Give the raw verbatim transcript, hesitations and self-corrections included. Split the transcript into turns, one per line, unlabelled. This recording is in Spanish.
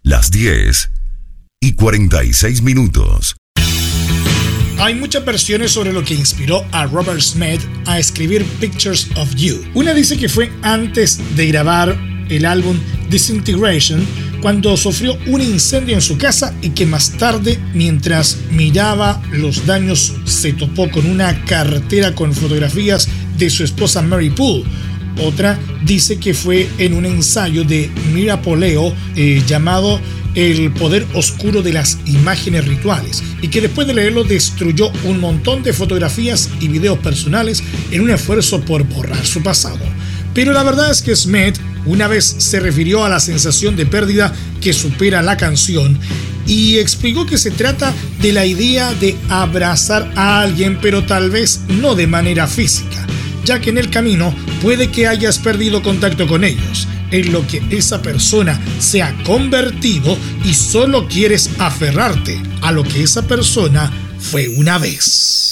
las diez y cuarenta y seis minutos.
Hay muchas versiones sobre lo que inspiró a Robert Smith a escribir Pictures of You. Una dice que fue antes de grabar el álbum Disintegration, cuando sufrió un incendio en su casa y que más tarde, mientras miraba los daños, se topó con una cartera con fotografías de su esposa Mary Poole. Otra dice que fue en un ensayo de Mira Poleo eh, llamado El poder oscuro de las imágenes rituales, y que después de leerlo destruyó un montón de fotografías y videos personales en un esfuerzo por borrar su pasado. Pero la verdad es que Smith una vez se refirió a la sensación de pérdida que supera la canción y explicó que se trata de la idea de abrazar a alguien, pero tal vez no de manera física, ya que en el camino puede que hayas perdido contacto con ellos, en lo que esa persona se ha convertido y solo quieres aferrarte a lo que esa persona fue una vez.